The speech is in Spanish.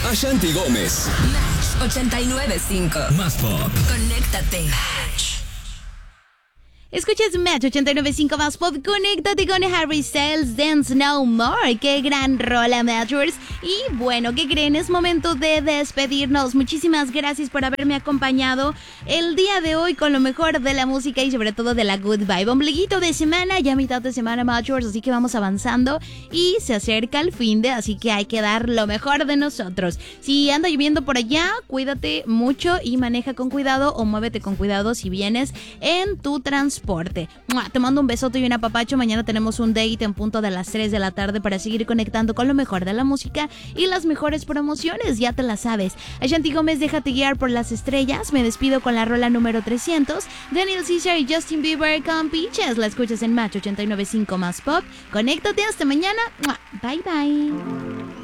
Ashanti Gómez. Match 89.5. Más pop. Conéctate. Escuchas Match 89.5 Más Pop. Conéctate con Harry Styles, Dance No More. Qué gran rola, Matchers. Y bueno, ¿qué creen? Es momento de despedirnos. Muchísimas gracias por haberme acompañado el día de hoy con lo mejor de la música y sobre todo de la good vibe. Ombliguito de semana, ya mitad de semana, Matchers, así que vamos avanzando y se acerca el fin de, así que hay que dar lo mejor de nosotros. Si anda lloviendo por allá, cuídate mucho y maneja con cuidado o muévete con cuidado si vienes en tu transporte. Te mando un besote y un apapacho. Mañana tenemos un date en punto de las 3 de la tarde para seguir conectando con lo mejor de la música y las mejores promociones, ya te la sabes. Ashanti Gómez, déjate guiar por las estrellas. Me despido con la rola número 300. Daniel Caesar y Justin Bieber con Peaches. La escuchas en Match 89.5 Más Pop. Conéctate hasta mañana. Bye bye.